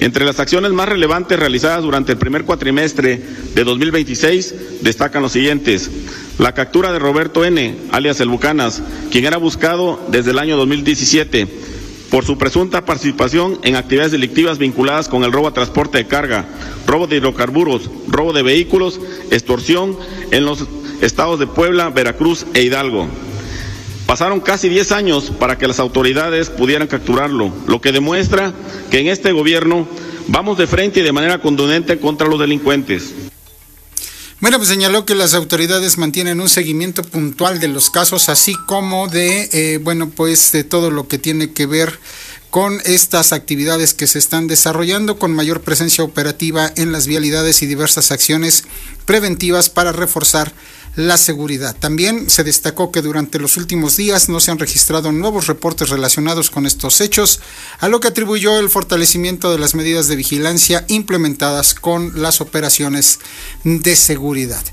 Entre las acciones más relevantes realizadas durante el primer cuatrimestre de 2026 destacan los siguientes: la captura de Roberto N., alias El Bucanas, quien era buscado desde el año 2017 por su presunta participación en actividades delictivas vinculadas con el robo a transporte de carga, robo de hidrocarburos, robo de vehículos, extorsión en los estados de Puebla, Veracruz e Hidalgo. Pasaron casi 10 años para que las autoridades pudieran capturarlo, lo que demuestra que en este gobierno vamos de frente y de manera contundente contra los delincuentes. Bueno, pues señaló que las autoridades mantienen un seguimiento puntual de los casos, así como de, de todo lo que tiene que ver con estas actividades que se están desarrollando, con mayor presencia operativa en las vialidades y diversas acciones preventivas para reforzar la seguridad. También se destacó que durante los últimos días no se han registrado nuevos reportes relacionados con estos hechos, a lo que atribuyó el fortalecimiento de las medidas de vigilancia implementadas con las operaciones de seguridad.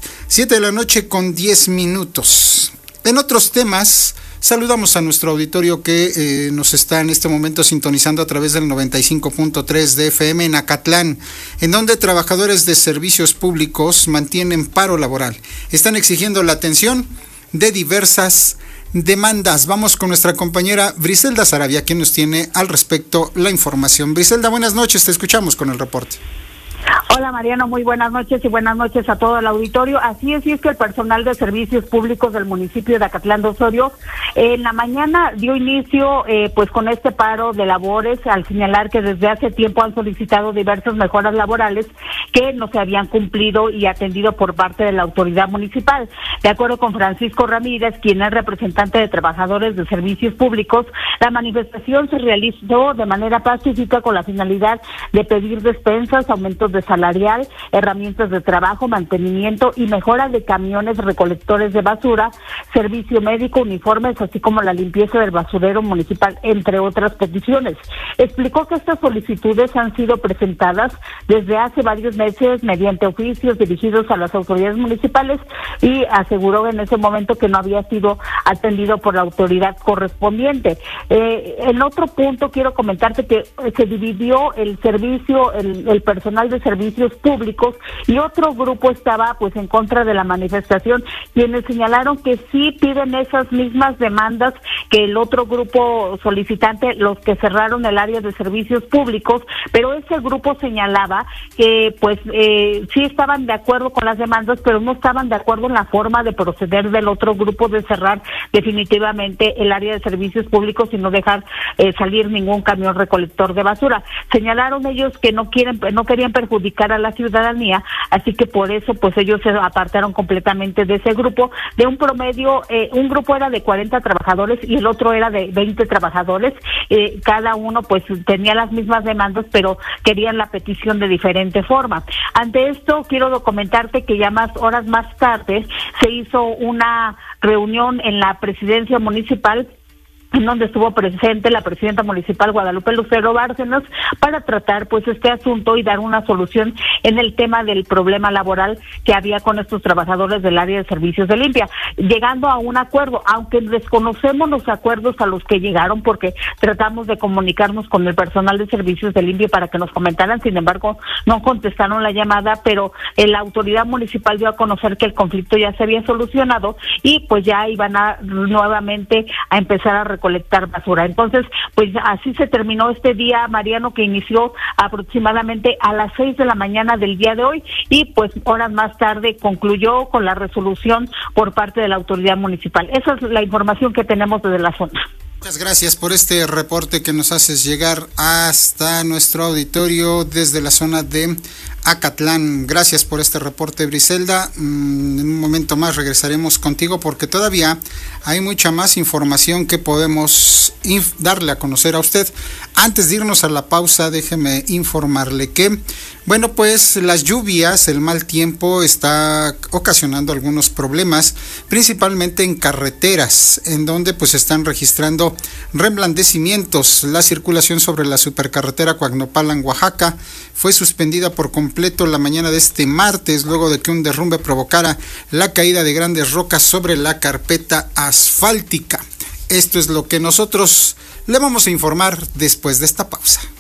7:10 p.m. En otros temas, saludamos a nuestro auditorio que nos está en este momento sintonizando a través del 95.3 de FM en Acatlán, en donde trabajadores de servicios públicos mantienen paro laboral. Están exigiendo la atención de diversas demandas. Vamos con nuestra compañera Briselda Sarabia, quien nos tiene al respecto la información. Briselda, buenas noches, te escuchamos con el reporte. Hola Mariano, muy buenas noches y buenas noches a todo el auditorio. Así es, y es que el personal de servicios públicos del municipio de Acatlán de Osorio en la mañana dio inicio con este paro de labores, al señalar que desde hace tiempo han solicitado diversas mejoras laborales que no se habían cumplido y atendido por parte de la autoridad municipal. De acuerdo con Francisco Ramírez, quien es representante de trabajadores de servicios públicos, la manifestación se realizó de manera pacífica con la finalidad de pedir despensas, aumentos de salarial, herramientas de trabajo, mantenimiento y mejora de camiones recolectores de basura, servicio médico, uniformes, así como la limpieza del basurero municipal, entre otras peticiones. Explicó que estas solicitudes han sido presentadas desde hace varios meses mediante oficios dirigidos a las autoridades municipales y aseguró en ese momento que no había sido atendido por la autoridad correspondiente. En otro punto quiero comentarte que se dividió el servicio, el personal de servicios públicos, y otro grupo estaba en contra de la manifestación, quienes señalaron que sí piden esas mismas demandas que el otro grupo solicitante, los que cerraron el área de servicios públicos, pero ese grupo señalaba que sí estaban de acuerdo con las demandas, pero no estaban de acuerdo en la forma de proceder del otro grupo de cerrar definitivamente el área de servicios públicos y no dejar salir ningún camión recolector de basura. Señalaron ellos que no querían perjudicar a la ciudadanía, así que por eso ellos se apartaron completamente de ese grupo. De un promedio, un grupo era de 40 trabajadores y el otro era de 20 trabajadores, cada uno tenía las mismas demandas, pero querían la petición de diferente forma. Ante esto quiero comentarte que ya horas más tarde se hizo una reunión en la presidencia municipal, en donde estuvo presente la presidenta municipal Guadalupe Lucero Bárcenas para tratar este asunto y dar una solución en el tema del problema laboral que había con estos trabajadores del área de servicios de limpia, llegando a un acuerdo, aunque desconocemos los acuerdos a los que llegaron porque tratamos de comunicarnos con el personal de servicios de limpia para que nos comentaran. Sin embargo, no contestaron la llamada, pero la autoridad municipal dio a conocer que el conflicto ya se había solucionado y ya iban nuevamente a empezar a recolectar basura. Entonces, así se terminó este día, Mariano, que inició aproximadamente a las 6 de la mañana del día de hoy y horas más tarde concluyó con la resolución por parte de la autoridad municipal. Esa es la información que tenemos desde la zona. Muchas gracias por este reporte que nos haces llegar hasta nuestro auditorio desde la zona de Acatlán. Gracias por este reporte, Briselda. En un momento más regresaremos contigo porque todavía hay mucha más información que podemos darle a conocer a usted. Antes de irnos a la pausa, déjeme informarle que las lluvias, el mal tiempo está ocasionando algunos problemas, principalmente en carreteras, en donde están registrando reblandecimientos. La circulación sobre la supercarretera Coacnopalan, Oaxaca, fue suspendida por completo la mañana de este martes, luego de que un derrumbe provocara la caída de grandes rocas sobre la carpeta asfáltica. Esto es lo que nosotros le vamos a informar después de esta pausa.